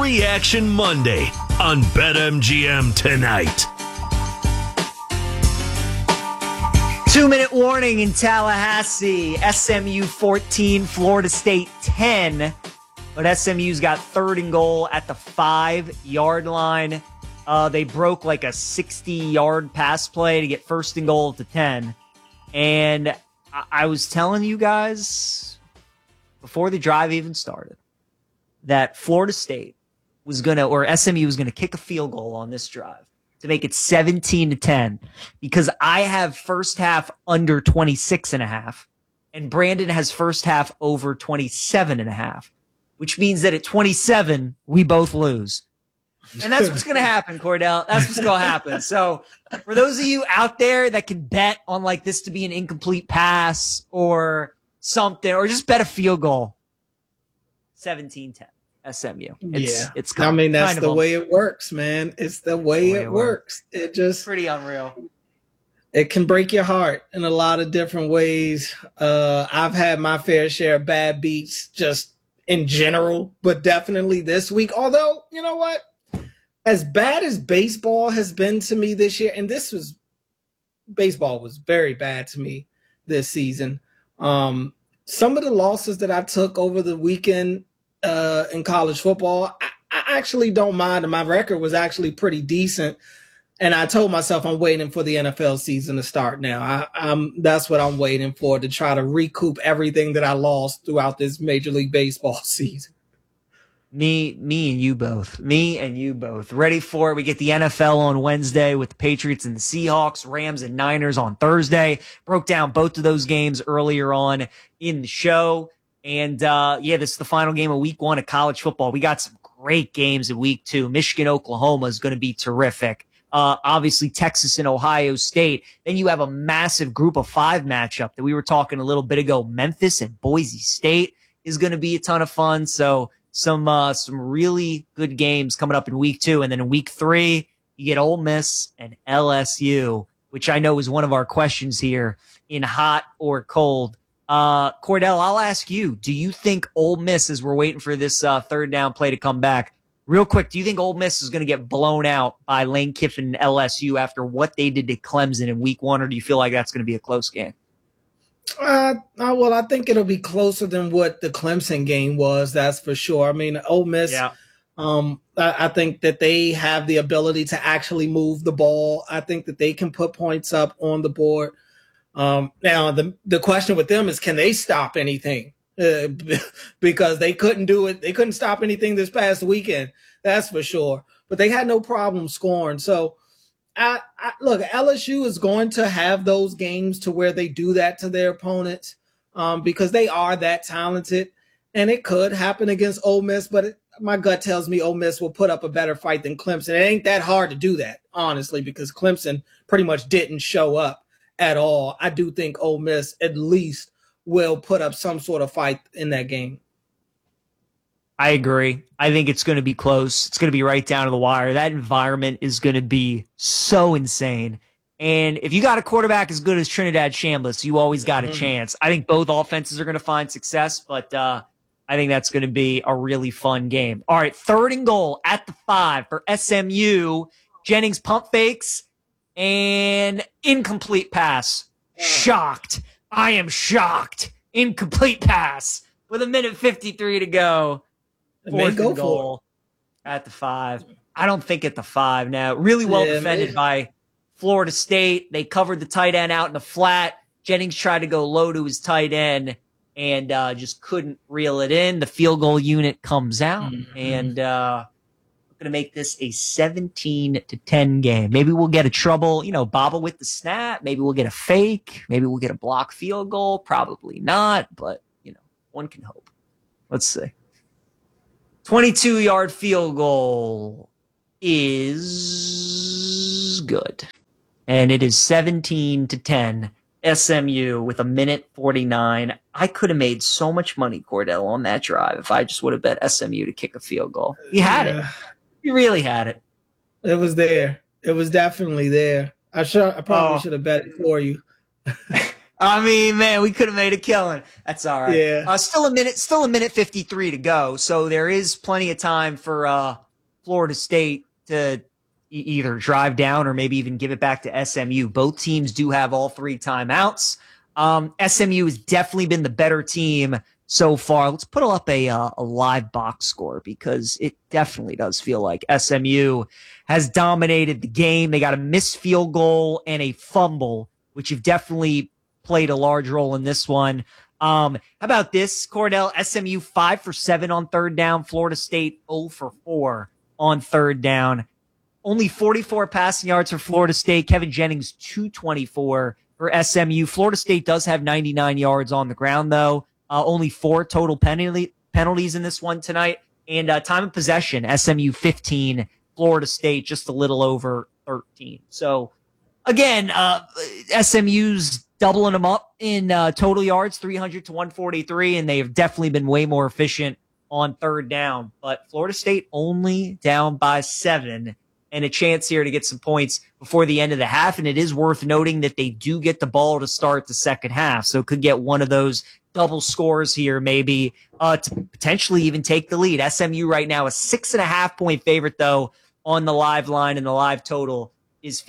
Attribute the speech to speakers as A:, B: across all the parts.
A: Reaction Monday on BetMGM tonight.
B: 2-minute warning in Tallahassee. SMU 14, Florida State 10. But SMU's got 3rd and goal at the 5-yard line. They broke like a 60-yard pass play to get 1st and goal at the 10. And I was telling you guys before the drive even started that Florida State was going to, or SMU was going to kick a field goal on this drive to make it 17-10 because I have first half under 26.5 and Brandon has first half over 27.5, which means that at 27, we both lose. And that's what's going to happen, Cordell. That's what's going to happen. So for those of you out there that can bet on like this to be an incomplete pass or something, or just bet a field goal, 17-10 SMU. It's
C: I mean, that's the way it works, man. It's the way it works. It just
B: pretty unreal.
C: It can break your heart in a lot of different ways. I've had my fair share of bad beats just in general, but definitely this week. Although, you know what? As bad as baseball has been to me this year, and baseball was very bad to me this season. Some of the losses that I took over the weekend in college football, I actually don't mind. And my record was actually pretty decent. And I told myself I'm waiting for the NFL season to start now. That's what I'm waiting for, to try to recoup everything that I lost throughout this Major League Baseball season.
B: Me and you both. Ready for it. We get the NFL on Wednesday with the Patriots and the Seahawks, Rams and Niners on Thursday. Broke down both of those games earlier on in the show. And this is the final game of week 1 of college football. We got some great games in week 2. Michigan, Oklahoma is going to be terrific. Obviously Texas and Ohio State. Then you have a massive group of 5 matchup that we were talking a little bit ago. Memphis and Boise State is going to be a ton of fun. So some really good games coming up in week 2. And then in week 3, you get Ole Miss and LSU, which I know is one of our questions here in hot or cold. Cordell, I'll ask you, do you think Ole Miss, as we're waiting for this 3rd down play to come back, real quick, do you think Ole Miss is going to get blown out by Lane Kiffin and LSU after what they did to Clemson in week 1, or do you feel like that's going to be a close game?
C: Well, I think it'll be closer than what the Clemson game was. That's for sure. I mean, Ole Miss, I think that they have the ability to actually move the ball. I think that they can put points up on the board. Now, the question with them is, can they stop anything? Because they couldn't do it. They couldn't stop anything this past weekend. That's for sure. But they had no problem scoring. So, look, LSU is going to have those games to where they do that to their opponents because they are that talented, and it could happen against Ole Miss, but my gut tells me Ole Miss will put up a better fight than Clemson. It ain't that hard to do that, honestly, because Clemson pretty much didn't show up at all. I do think Ole Miss at least will put up some sort of fight in that game.
B: I agree. I think it's going to be close. It's going to be right down to the wire. That environment is going to be so insane. And if you got a quarterback as good as Trinidad Chambliss, you always got a chance. I think both offenses are going to find success, but I think that's going to be a really fun game. All right, 3rd and goal at the 5 for SMU. Jennings pump fakes and incomplete pass. Shocked. I am shocked. Incomplete pass with 1:53 to go. 4th and goal at the 5. I don't think at the 5 now. Really well defended by Florida State. They covered the tight end out in the flat. Jennings tried to go low to his tight end and just couldn't reel it in. The field goal unit comes out, and we're going to make this a 17-10 game. Maybe we'll get a trouble, bobble with the snap. Maybe we'll get a fake. Maybe we'll get a block field goal. Probably not, but, one can hope. Let's see. 22-yard field goal is good. And it is 17-10 SMU with 1:49. I could have made so much money, Cordell, on that drive if I just would have bet SMU to kick a field goal. You had it. You really had it.
C: It was there. It was definitely there. I probably should have bet it for you.
B: I mean, man, we could have made a killing. That's all right.
C: Yeah.
B: Still a minute 53 to go. So there is plenty of time for Florida State to either drive down or maybe even give it back to SMU. Both teams do have all three timeouts. SMU has definitely been the better team so far. Let's put up a live box score because it definitely does feel like SMU has dominated the game. They got a missed field goal and a fumble, which have definitely played a large role in this one. How about this, Cordell? SMU 5 for 7 on third down. Florida State 0 for 4 on third down. Only 44 passing yards for Florida State. Kevin Jennings 224 for SMU. Florida State does have 99 yards on the ground, though. Only 4 total penalties in this one tonight. And time of possession, SMU 15, Florida State just a little over 13. So, again, SMU's doubling them up in total yards, 300 to 143, and they have definitely been way more efficient on third down. But Florida State only down by 7 and a chance here to get some points before the end of the half. And it is worth noting that they do get the ball to start the second half. So could get one of those double scores here, maybe to potentially even take the lead. SMU right now a 6.5-point favorite, though, on the live line, and the live total is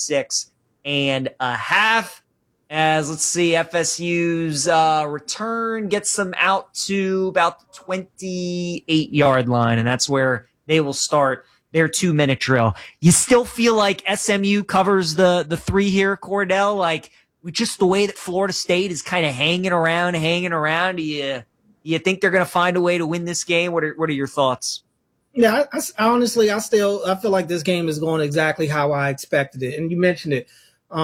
B: 56.5. As let's see, FSU's return gets them out to about the 28-yard line, and that's where they will start their 2-minute drill. You still feel like SMU covers the 3 here, Cordell? Like, with just the way that Florida State is kind of hanging around, do you think they're going to find a way to win this game? What are your thoughts?
C: Yeah, I honestly, I feel like this game is going exactly how I expected it. And you mentioned it.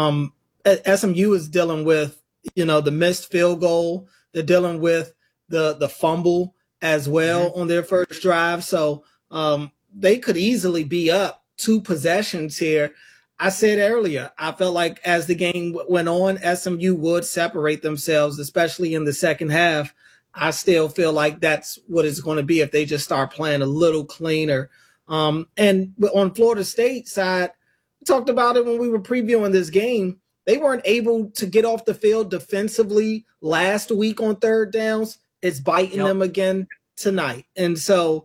C: SMU is dealing with, the missed field goal. They're dealing with the fumble as well on their first drive. So they could easily be up 2 possessions here. I said earlier, I felt like as the game went on, SMU would separate themselves, especially in the second half. I still feel like that's what it's going to be if they just start playing a little cleaner. And on Florida State side, we talked about it when we were previewing this game. They weren't able to get off the field defensively last week on third downs. It's biting them again tonight. And so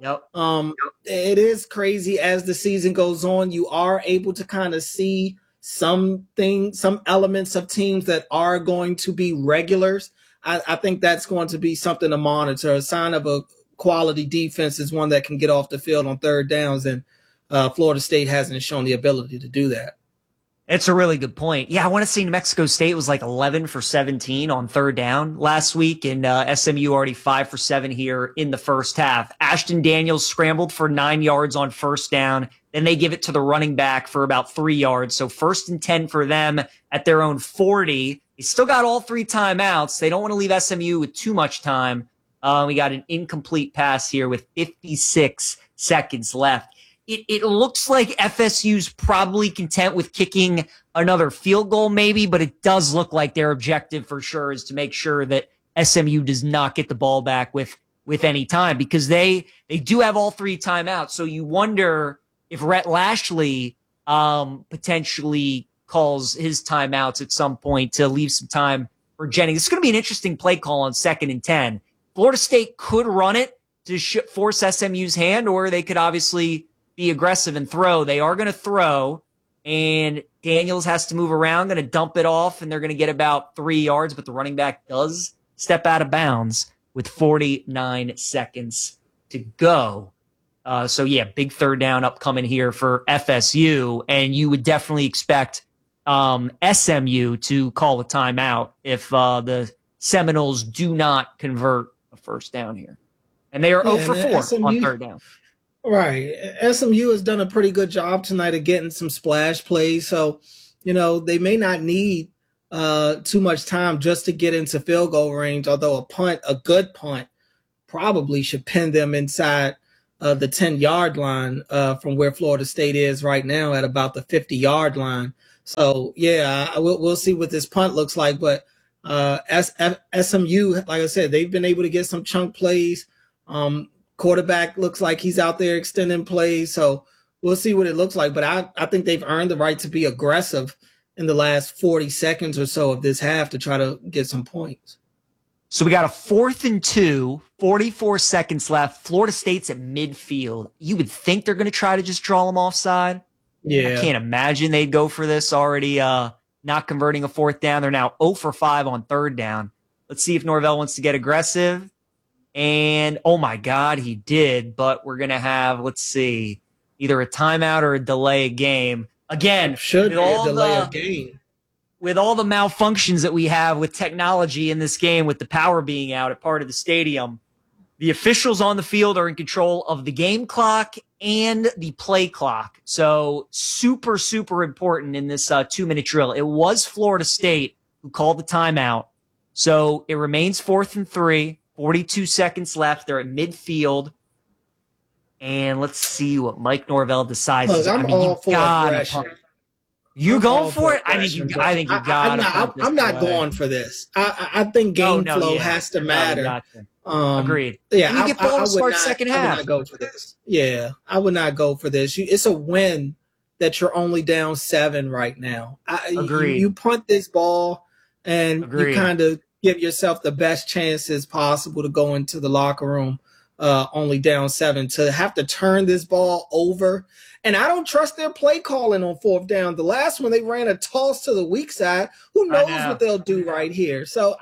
C: it is crazy as the season goes on. You are able to kind of see some elements of teams that are going to be regulars. I think that's going to be something to monitor. A sign of a quality defense is one that can get off the field on third downs, and Florida State hasn't shown the ability to do that.
B: It's a really good point. Yeah, I want to say New Mexico State was like 11 for 17 on third down last week, and SMU already 5 for 7 here in the first half. Ashton Daniels scrambled for 9 yards on first down. Then they give it to the running back for about 3 yards. So 1st and 10 for them at their own 40. They still got all 3 timeouts. They don't want to leave SMU with too much time. We got an incomplete pass here with 56 seconds left. It looks like FSU's probably content with kicking another field goal maybe, but it does look like their objective for sure is to make sure that SMU does not get the ball back with any time, because they do have all 3 timeouts. So you wonder if Rhett Lashley potentially calls his timeouts at some point to leave some time for Jennings. It's going to be an interesting play call on 2nd and 10. Florida State could run it to force SMU's hand, or they could obviously be aggressive and throw. They are going to throw, and Daniels has to move around, going to dump it off, and they're going to get about 3 yards, but the running back does step out of bounds with 49 seconds to go. So, yeah, big third down upcoming here for FSU, and you would definitely expect SMU to call a timeout if the Seminoles do not convert a first down here. And they are 0 for 4 on third down.
C: Right. SMU has done a pretty good job tonight of getting some splash plays. So, they may not need too much time just to get into field goal range, although a good punt probably should pin them inside the 10-yard line from where Florida State is right now at about the 50-yard line. So, yeah, we'll see what this punt looks like. But SMU, like I said, they've been able to get some chunk plays. Quarterback looks like he's out there extending plays, so we'll see what it looks like. But I think they've earned the right to be aggressive in the last 40 seconds or so of this half to try to get some points.
B: So we got a 4th and 2, 44 seconds left. Florida State's at midfield. You would think they're going to try to just draw them offside.
C: Yeah.
B: I can't imagine they'd go for this already, not converting a 4th down. They're now 0 for 5 on 3rd down. Let's see if Norvell wants to get aggressive. And, oh my God, he did. But we're going to have, let's see, either a timeout or a delay of game. Again,
C: should be a delay of game.
B: With all the malfunctions that we have with technology in this game, with the power being out at part of the stadium, the officials on the field are in control of the game clock and the play clock. So super, super important in this 2-minute drill. It was Florida State who called the timeout. So it remains 4th and 3, 42 seconds left. They're at midfield. And let's see what Mike Norvell decides.
C: Look, I'm all for aggression.
B: You going for it? I think you got it.
C: I'm not going for this. I think game flow has to matter.
B: Agreed.
C: Yeah,
B: and you get ball to start second half.
C: I would not go for this. Yeah, I would not go for this. It's a win that you're only down 7 right now.
B: Agreed.
C: You punt this ball, and you kind of give yourself the best chances possible to go into the locker room only down 7. To have to turn this ball over. And I don't trust their play calling on 4th down. The last one, they ran a toss to the weak side. Who knows what they'll do right here? So,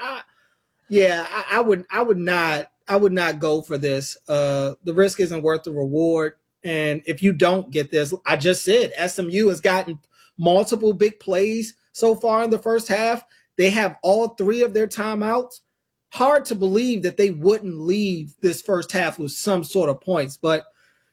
C: I would not go for this. The risk isn't worth the reward. And if you don't get this, I just said SMU has gotten multiple big plays so far in the first half. They have all 3 of their timeouts. Hard to believe that they wouldn't leave this first half with some sort of points, but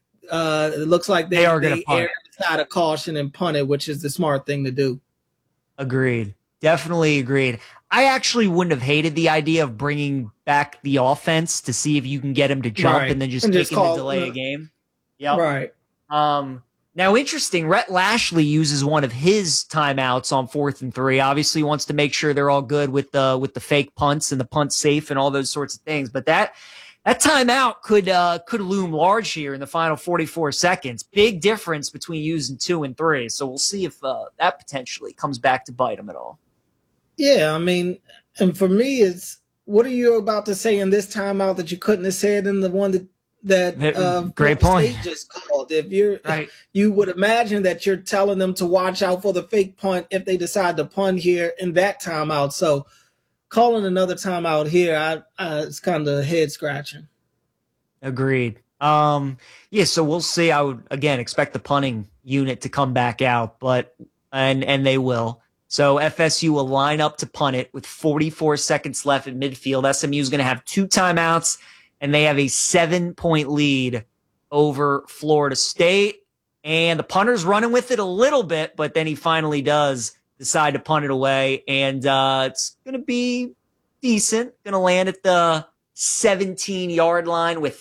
C: it looks like they are going to err out of caution and punt it, which is the smart thing to do.
B: Agreed. Definitely agreed. I actually wouldn't have hated the idea of bringing back the offense to see if you can get him to jump and then just taking the delay a game. Yep.
C: Right.
B: Now, interesting, Rhett Lashley uses one of his timeouts on 4th and 3. Obviously wants to make sure they're all good with the fake punts and the punt safe and all those sorts of things. But that timeout could loom large here in the final 44 seconds. Big difference between using 2 and 3. So we'll see if that potentially comes back to bite him at all.
C: Yeah, I mean, and for me, it's what are you about to say in this timeout that you couldn't have said in the one that
B: great point
C: State just called? If you would imagine that you're telling them to watch out for the fake punt if they decide to punt here in that timeout. So calling another timeout here, it's kind of head scratching.
B: Agreed. Yeah, so we'll see. I would again expect the punting unit to come back out, but and they will. So FSU will line up to punt it with 44 seconds left in midfield. SMU is going to have 2 timeouts, and they have a 7-point lead over Florida State. And the punter's running with it a little bit, but then he finally does decide to punt it away. And it's going to be decent. Going to land at the 17-yard line with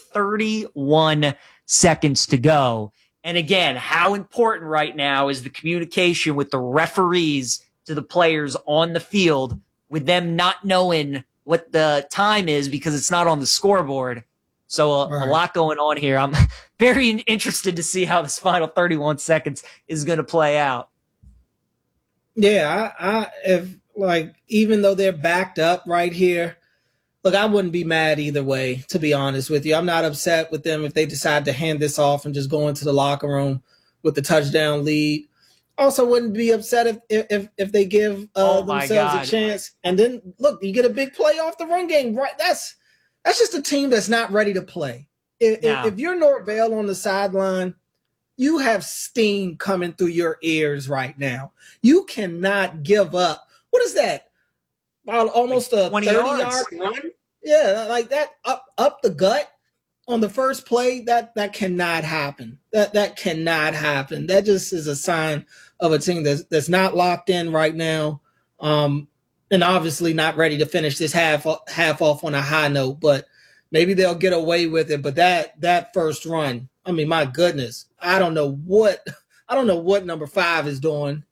B: 31 seconds to go. And again, how important right now is the communication with the referees to the players on the field, with them not knowing what the time is because it's not on the scoreboard. So a lot going on here. I'm very interested to see how this final 31 seconds is going to play out.
C: Yeah, even though they're backed up right here, look, I wouldn't be mad either way, to be honest with you. I'm not upset with them if they decide to hand this off and just go into the locker room with the touchdown lead. Also wouldn't be upset if they give themselves a chance. And then, look, you get a big play off the run game. Right? That's just a team that's not ready to play. If you're Norvell on the sideline, you have steam coming through your ears right now. You cannot give up. What is that? About almost a 30-yard run? Yeah, like that up the gut on the first play. That cannot happen. That cannot happen. That just is a sign of a team that's not locked in right now, and obviously not ready to finish this half off on a high note. But maybe they'll get away with it. But that first run, I mean, my goodness, I don't know what number 5 is doing